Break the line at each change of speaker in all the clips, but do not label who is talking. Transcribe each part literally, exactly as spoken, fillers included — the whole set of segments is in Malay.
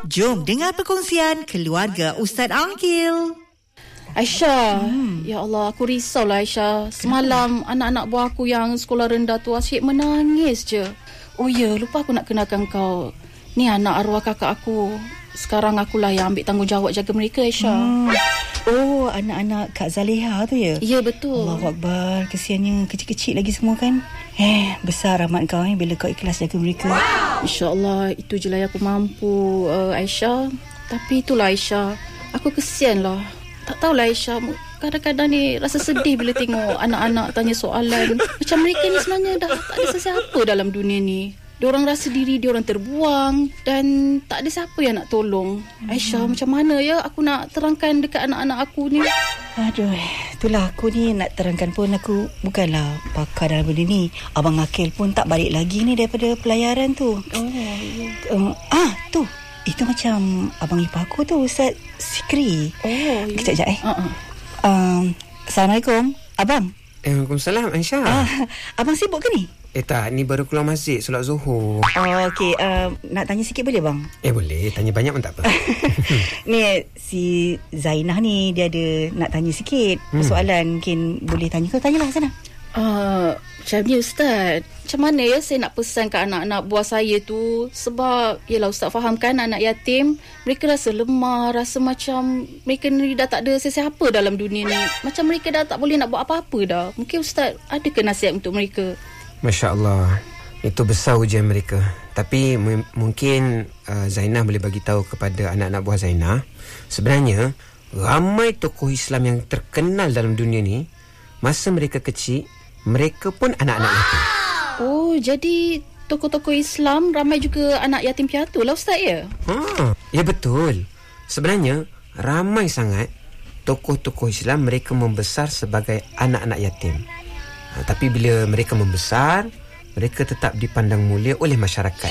Jom dengar perkongsian keluarga Ustaz Aqil.
Aisyah, hmm. ya Allah, aku risau lah Aisyah. Semalam anak-anak buah aku yang sekolah rendah tu asyik menangis je. Oh ya, lupa aku nak kenalkan kau. Ni anak arwah kakak aku. Sekarang akulah yang ambil tanggungjawab jaga mereka, Aisyah.
Hmm. Oh, anak-anak Kak Zaleha tu ya?
Ya, betul.
Allahu Akbar, kesiannya kecil-kecil lagi semua kan. Eh, besar rahmat kau eh, bila kau ikhlas jaga mereka.
Wow. InsyaAllah, itu je lah yang aku mampu, uh, Aisyah. Tapi itulah Aisyah, aku kesian lah. Tak tahulah Aisyah, kadang-kadang ni rasa sedih bila tengok anak-anak tanya soalan. Macam mereka ni sebenarnya dah tak ada sesiapa dalam dunia ni. Diorang rasa diri diorang terbuang dan tak ada siapa yang nak tolong. Hmm. Aisyah, macam mana ya aku nak terangkan dekat anak-anak aku ni?
Aduh, itulah aku ni nak terangkan pun aku bukanlah pakar dalam benda ni. Abang Aqil pun tak balik lagi ni daripada pelayaran tu.
Oh, ya.
Um, ah, tu. Itu macam abang ipar aku tu, Ustaz Sikri.
Oh, ya.
Kejap-kejap eh.
Uh-uh.
Um, Assalamualaikum, abang.
Eh, Waalaikumsalam, Aisyah.
Ah, abang sibuk ke ni?
Eh tak, ni baru keluar masjid solat Zuhur.
Oh, okey. Uh, nak tanya sikit boleh bang?
Eh boleh, tanya banyak pun tak apa.
Ni si Zainah ni dia ada nak tanya sikit hmm. persoalan. Mungkin boleh tanya kau, tanyalah sana.
Uh, macam ni Ustaz, macam mana ya saya nak pesan ke anak-anak buah saya tu. Sebab yelah Ustaz faham kan, anak yatim mereka rasa lemah, rasa macam mereka ni dah tak ada sesiapa dalam dunia ni. Macam mereka dah tak boleh nak buat apa-apa dah. Mungkin Ustaz ada ke nasihat untuk mereka?
Masya Allah, itu besar ujian mereka. Tapi m- mungkin uh, Zainah boleh bagi tahu kepada anak-anak buah Zainah, sebenarnya ramai tokoh Islam yang terkenal dalam dunia ni, masa mereka kecil, mereka pun anak-anak yatim.
Oh, jadi tokoh-tokoh Islam ramai juga anak yatim piatu lah Ustaz ya?
Ha, ya betul. Sebenarnya ramai sangat tokoh-tokoh Islam mereka membesar sebagai anak-anak yatim. Ha, tapi bila mereka membesar, mereka tetap dipandang mulia oleh masyarakat.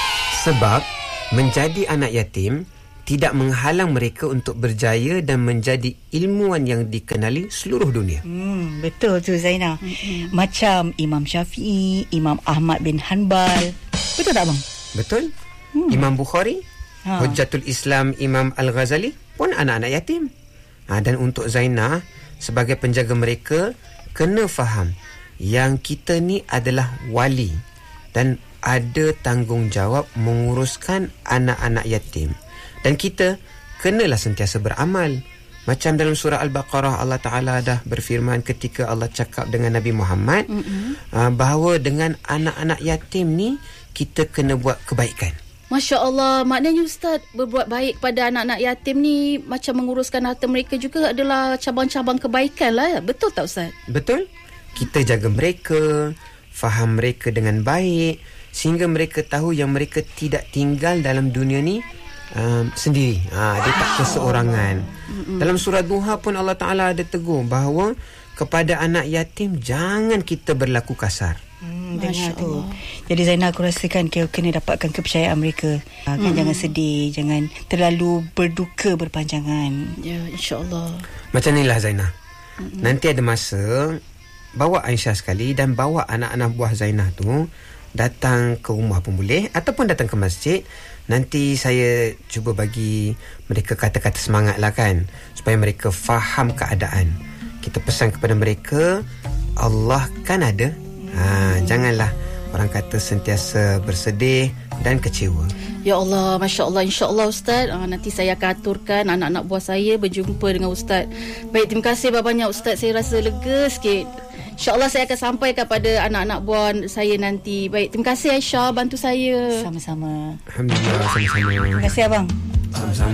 Sebab menjadi anak yatim tidak menghalang mereka untuk berjaya dan menjadi ilmuwan yang dikenali seluruh dunia.
Hmm, betul tu Zainah. Mm-hmm. Macam Imam Syafi'i, Imam Ahmad bin Hanbal. Betul tak bang?
Betul. Hmm. Imam Bukhari, ha. Hujjatul Islam Imam Al-Ghazali pun anak-anak yatim. Ha, dan untuk Zainah, sebagai penjaga mereka, kena faham yang kita ni adalah wali dan ada tanggungjawab menguruskan anak-anak yatim. Dan kita kenalah sentiasa beramal. Macam dalam surah Al-Baqarah, Allah Ta'ala dah berfirman ketika Allah cakap dengan Nabi Muhammad, mm-hmm. uh, bahawa dengan anak-anak yatim ni kita kena buat kebaikan.
Masya Allah, maknanya Ustaz berbuat baik pada anak-anak yatim ni macam menguruskan harta mereka juga adalah cabang-cabang kebaikan lah. Betul tak Ustaz?
Betul. Kita jaga mereka, faham mereka dengan baik, sehingga mereka tahu yang mereka tidak tinggal dalam dunia ni um, sendiri. Ha, dia tak keseorangan. Mm-mm. Dalam surah Duha pun Allah Ta'ala ada tegur bahawa kepada anak yatim jangan kita berlaku kasar.
Hmm, dengar tu. Jadi Zainal, aku rasakan kau kena dapatkan kepercayaan mereka. Ha, kan, mm. jangan sedih, jangan terlalu berduka berpanjangan.
Ya, insya-Allah.
Macam inilah Zainal. Mm-mm. Nanti ada masa bawa Aisyah sekali dan bawa anak-anak buah Zainah tu datang ke rumah pun boleh, ataupun datang ke masjid. Nanti saya cuba bagi mereka kata-kata semangat lah kan, supaya mereka faham keadaan. Kita pesan kepada mereka, Allah kan ada. Ha, janganlah orang kata sentiasa bersedih dan kecewa.
Ya Allah, Masya Allah, Insya Allah Ustaz. uh, Nanti saya akan aturkan anak-anak buah saya berjumpa dengan Ustaz. Baik, terima kasih banyak Ustaz. Saya rasa lega sikit. InsyaAllah saya akan sampaikan pada anak-anak buah saya nanti. Baik, terima kasih Aisyah bantu saya.
Sama-sama.
Alhamdulillah, sama-sama.
Terima kasih abang.
Sama-sama.